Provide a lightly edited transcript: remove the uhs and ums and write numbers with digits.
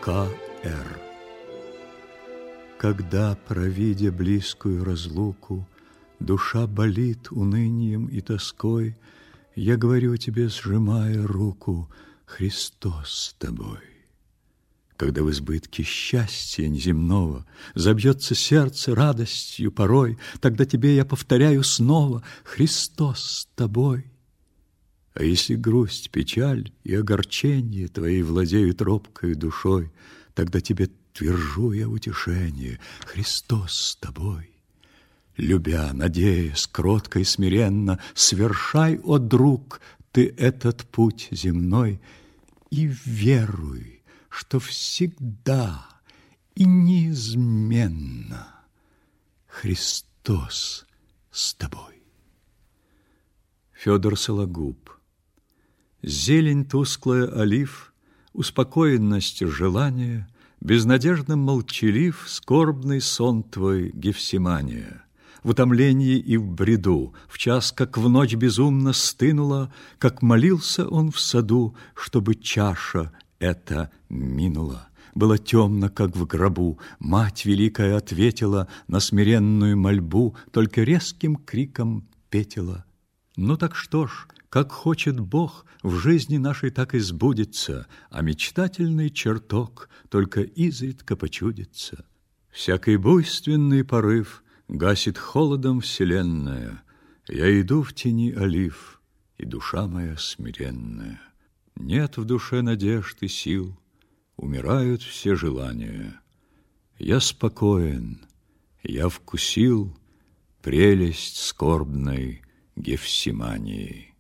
К.Р. Когда, провидя близкую разлуку, душа болит унынием и тоской, я говорю тебе, сжимая руку: Христос с тобой. Когда в избытке счастья неземного забьется сердце радостью порой, тогда тебе я повторяю снова: Христос с тобой. А если грусть, печаль и огорчение твои владеют робкой душой, тогда тебе твержу я утешение: Христос с тобой. Любя, надеясь, кротко и смиренно, свершай, о друг, ты этот путь земной, и веруй, что всегда и неизменно Христос с тобой. Федор Сологуб. Зелень тусклая олив, успокоенность желания, безнадежно молчалив скорбный сон твой, Гефсимания. В утомлении и в бреду, в час, как в ночь безумно стынула, как молился он в саду, чтобы чаша эта минула. Было темно, как в гробу, мать великая ответила на смиренную мольбу, только резким криком петела: ну так что ж, как хочет Бог, в жизни нашей так и сбудется, а мечтательный чертог только изредка почудится. Всякий буйственный порыв гасит холодом вселенная. Я иду в тени олив, и душа моя смиренная. Нет в душе надежд и сил, умирают все желания. Я спокоен, я вкусил прелесть скорбной Гефсимании.